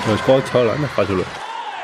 高桥篮的发球轮。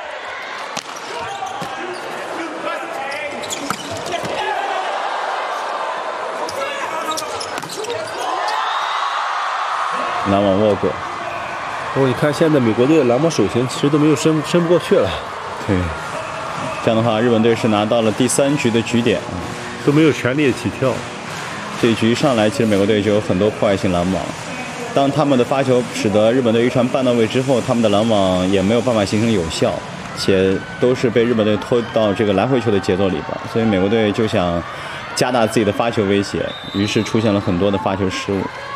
篮网握过。 不过你看，现在美国队的篮网手型其实都没有伸不过去了。 对，这样的话，日本队是拿到了第3局的局点， 都没有全力起跳。 这一局上来，其实美国队就有很多破坏性篮网。当他们的发球使得日本队一传半到位之后，他们的篮网也没有办法形成有效，且都是被日本队拖到这个来回球的节奏里边。所以美国队就想加大自己的发球威胁，于是出现了很多的发球失误。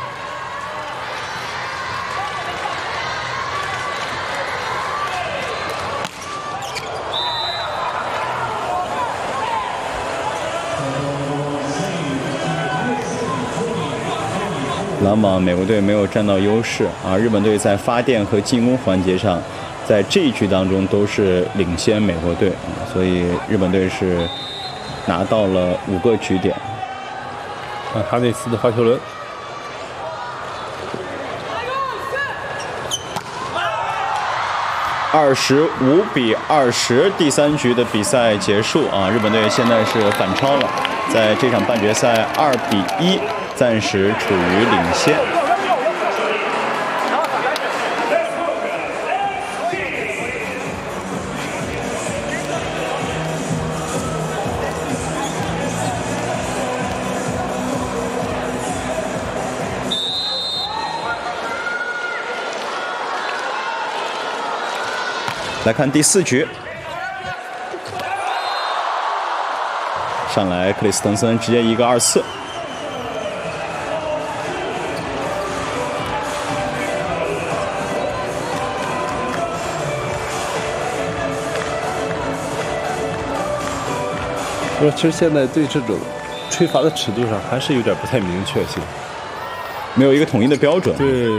篮网美国队没有占到优势啊，日本队在发电和进攻环节上，在这一局当中都是领先美国队，所以日本队是拿到了5个局点。 看哈内斯的发球轮。 25-20，第3局的比赛结束啊，日本队现在是反超了，在这场半决赛2-1。暂时处于领先。来看第4局，上来克里斯滕森直接一个2-4。 其实现在对这种吹罚的尺度上还是有点不太明确性， 没有一个统一的标准。 对。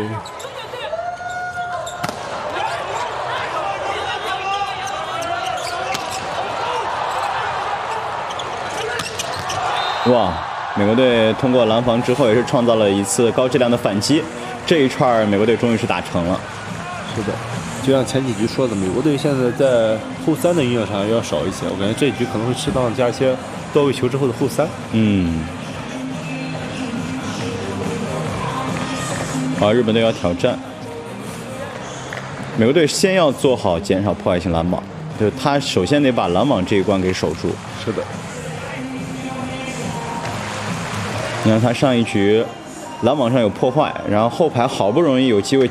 哇，美国队通过拦防之后，也是创造了一次高质量的反击。这一串美国队终于是打成了。 是的。就像前几局说的，美国队现在在后3的运用上要少一些，我感觉这一局可能会适当加一些到位球之后的后3。 好，日本队要挑战。美国队先要做好减少破坏性篮网，就是他首先得把篮网这一关给守住。 是的。 你看他上一局篮网上有破坏，然后后排好不容易有机会